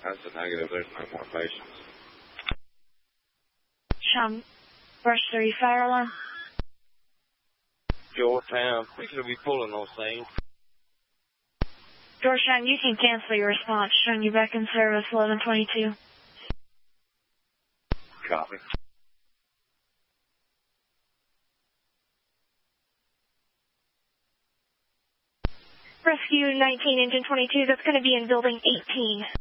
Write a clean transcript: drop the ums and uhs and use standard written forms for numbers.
That's a negative. There's no more patients. Sean, Brush 3, fire alarm. Georgetown, we should be pulling those things. Georgetown, you can cancel your response. Showing you back in service, 1122. Copy. Rescue 19, engine 22, that's going to be in building 18.